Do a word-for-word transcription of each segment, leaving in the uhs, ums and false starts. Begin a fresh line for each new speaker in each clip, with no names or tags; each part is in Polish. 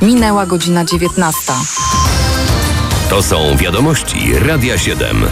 Minęła godzina dziewiętnasta.
To są wiadomości Radia siedem.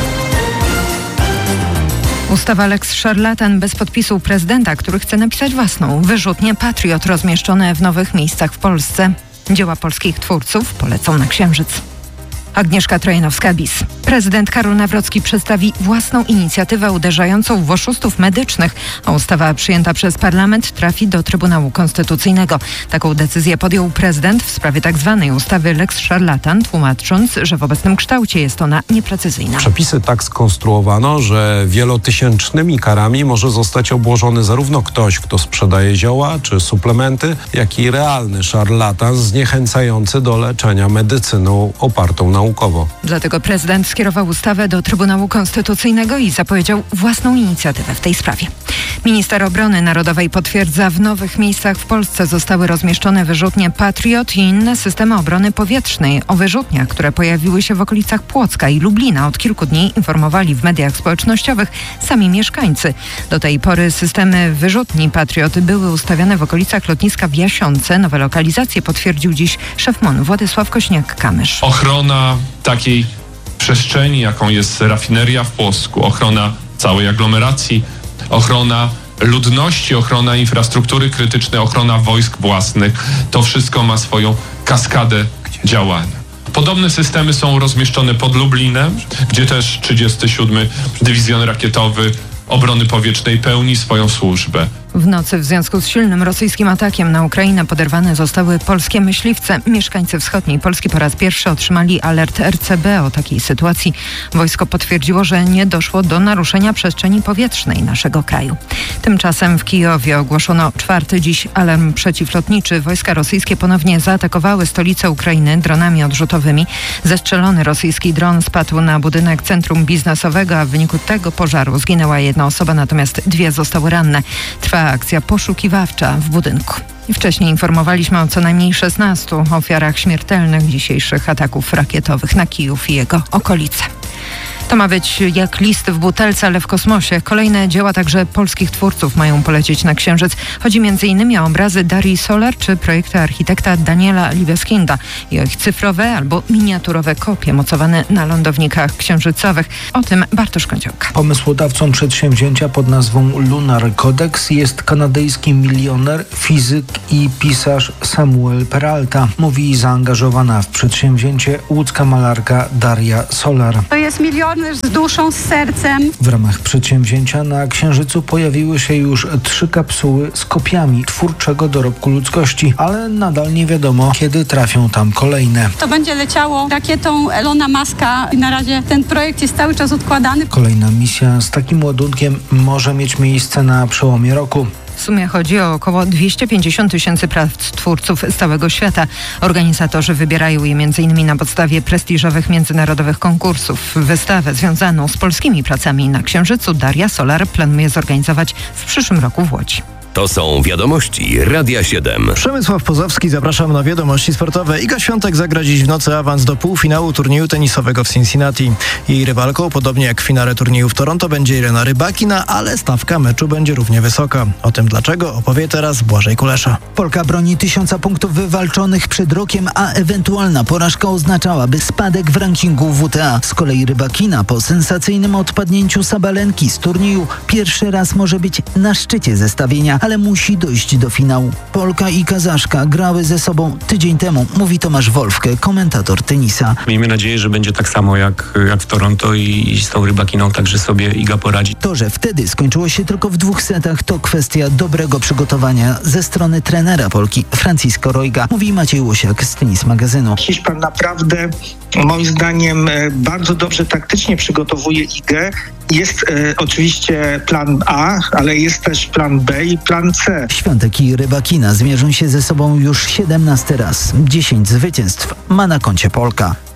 Ustawa Lex Szarlatan bez podpisu prezydenta, który chce napisać własną wyrzutnię Patriot rozmieszczone w nowych miejscach w Polsce. Dzieła polskich twórców polecą na Księżyc. Agnieszka Trojanowska-Bis. Prezydent Karol Nawrocki przedstawi własną inicjatywę uderzającą w oszustów medycznych, a ustawa przyjęta przez parlament trafi do Trybunału Konstytucyjnego. Taką decyzję podjął prezydent w sprawie tzw. ustawy Lex Szarlatan, tłumacząc, że w obecnym kształcie jest ona nieprecyzyjna.
Przepisy tak skonstruowano, że wielotysięcznymi karami może zostać obłożony zarówno ktoś, kto sprzedaje zioła czy suplementy, jak i realny szarlatan zniechęcający do leczenia medycyną opartą naukowo.
Dlatego prezydent skierował ustawę do Trybunału Konstytucyjnego i zapowiedział własną inicjatywę w tej sprawie. Minister Obrony Narodowej potwierdza, w nowych miejscach w Polsce zostały rozmieszczone wyrzutnie Patriot i inne systemy obrony powietrznej. O wyrzutniach, które pojawiły się w okolicach Płocka i Lublina od kilku dni, informowali w mediach społecznościowych sami mieszkańcy. Do tej pory systemy wyrzutni Patriot były ustawiane w okolicach lotniska w Jasionce. Nowe lokalizacje potwierdził dziś szef M O N Władysław Kośniak-Kamysz.
Ochrona takiej przestrzeni, jaką jest rafineria w Płocku, ochrona całej aglomeracji, ochrona ludności, ochrona infrastruktury krytycznej, ochrona wojsk własnych. To wszystko ma swoją kaskadę działania. Podobne systemy są rozmieszczone pod Lublinem, gdzie też trzydziesty siódmy Dywizjon Rakietowy Obrony Powietrznej pełni swoją służbę.
W nocy w związku z silnym rosyjskim atakiem na Ukrainę poderwane zostały polskie myśliwce. Mieszkańcy wschodniej Polski po raz pierwszy otrzymali alert R C B o takiej sytuacji. Wojsko potwierdziło, że nie doszło do naruszenia przestrzeni powietrznej naszego kraju. Tymczasem w Kijowie ogłoszono czwarty dziś alarm przeciwlotniczy. Wojska rosyjskie ponownie zaatakowały stolicę Ukrainy dronami odrzutowymi. Zestrzelony rosyjski dron spadł na budynek centrum biznesowego, a w wyniku tego pożaru zginęła jedna osoba, natomiast dwie zostały ranne. Trwa akcja poszukiwawcza w budynku. I wcześniej informowaliśmy o co najmniej szesnastu ofiarach śmiertelnych dzisiejszych ataków rakietowych na Kijów i jego okolice. To ma być jak list w butelce, ale w kosmosie. Kolejne dzieła także polskich twórców mają polecieć na Księżyc. Chodzi między innymi o obrazy Darii Solar czy projekty architekta Daniela Liveskinda i o ich cyfrowe albo miniaturowe kopie mocowane na lądownikach księżycowych. O tym Bartosz Kądziołka.
Pomysłodawcą przedsięwzięcia pod nazwą Lunar Codex jest kanadyjski milioner, fizyk i pisarz Samuel Peralta. Mówi zaangażowana w przedsięwzięcie łódzka malarka Daria Solar.
To jest milion z duszą, z sercem.
W ramach przedsięwzięcia na Księżycu pojawiły się już trzy kapsuły z kopiami twórczego dorobku ludzkości, ale nadal nie wiadomo, kiedy trafią tam kolejne.
To będzie leciało rakietą Elona Muska i na razie ten projekt jest cały czas odkładany.
Kolejna misja z takim ładunkiem może mieć miejsce na przełomie roku.
W sumie chodzi o około dwieście pięćdziesiąt tysięcy prac twórców z całego świata. Organizatorzy wybierają je między innymi na podstawie prestiżowych międzynarodowych konkursów. Wystawę związaną z polskimi pracami na Księżycu Daria Solar planuje zorganizować w przyszłym roku w Łodzi.
To są wiadomości Radia siedem.
Przemysław Pozowski, zapraszam na wiadomości sportowe. Iga Świątek zagra dziś w nocy awans do półfinału turnieju tenisowego w Cincinnati. Jej rywalką, podobnie jak w finale turnieju w Toronto, będzie Irena Rybakina, ale stawka meczu będzie równie wysoka. O tym dlaczego opowie teraz Błażej Kulesza.
Polka broni tysiąca punktów wywalczonych przed rokiem, a ewentualna porażka oznaczałaby spadek w rankingu W T A. Z kolei Rybakina po sensacyjnym odpadnięciu Sabalenki z turnieju pierwszy raz może być na szczycie zestawienia, ale musi dojść do finału. Polka i Kazaszka grały ze sobą tydzień temu, mówi Tomasz Wolfke, komentator tenisa.
Miejmy nadzieję, że będzie tak samo jak, jak w Toronto i, i z tą Rybakiną także sobie Iga poradzi.
To, że wtedy skończyło się tylko w dwóch setach, to kwestia dobrego przygotowania ze strony trenera Polki, Franciszka Rojga, mówi Maciej Łosiak z Tenis Magazynu.
Hiszpan naprawdę, moim zdaniem, bardzo dobrze taktycznie przygotowuje Igę. Jest e, oczywiście plan A, ale jest też plan B i plan C.
Świątek i Rybakina zmierzą się ze sobą już siedemnasty raz. dziesięć zwycięstw ma na koncie Polka.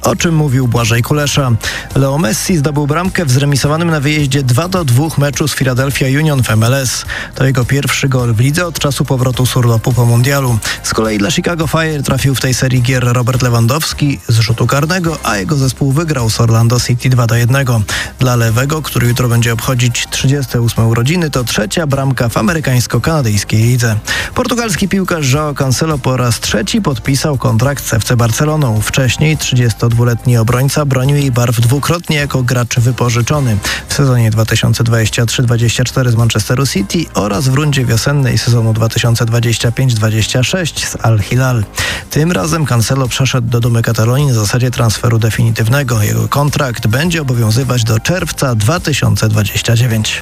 o czym mówił Błażej Kulesza. Leo Messi zdobył bramkę w zremisowanym na wyjeździe dwa do dwóch meczu z Philadelphia Union w M L S. To jego pierwszy gol w lidze od czasu powrotu z urlopu po mundialu. Z kolei dla Chicago Fire trafił w tej serii gier Robert Lewandowski z rzutu karnego, a jego zespół wygrał z Orlando City dwa do jednego. Dla lewego, który jutro będzie obchodzić trzydzieste ósme urodziny, to trzecia bramka w amerykańsko-kanadyjskiej lidze. Portugalski piłkarz João Cancelo po raz trzeci podpisał kontrakt z F C Barceloną. Wcześniej trzydziestodwuletni obrońca bronił jej barw dwukrotnie jako gracz wypożyczony w sezonie dwa tysiące dwudziestym trzecim dwudziestym czwartym z Manchesteru City oraz w rundzie wiosennej sezonu dwa tysiące dwudziestego piątego dwudziestego szóstego z Al Hilal. Tym razem Cancelo przeszedł do Dumy Katalonii na zasadzie transferu definitywnego. Jego kontrakt będzie obowiązywać do czerwca dwa tysiące dwudziestego dziewiątego.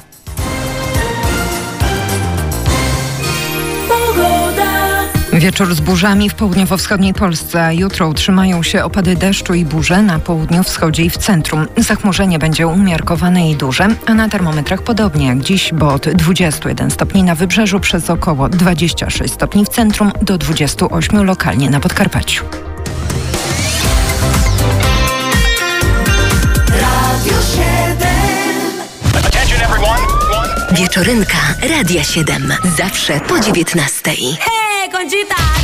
Wieczór z burzami w południowo-wschodniej Polsce, a jutro utrzymają się opady deszczu i burze na południu, wschodzie i w centrum. Zachmurzenie będzie umiarkowane i duże, a na termometrach podobnie jak dziś, bo od dwudziestu jeden stopni na wybrzeżu przez około dwadzieścia sześć stopni w centrum do dwudziestu ośmiu lokalnie na Podkarpaciu.
Wieczorynka Radia siedem. Zawsze po dziewiętnastej.
Conchita.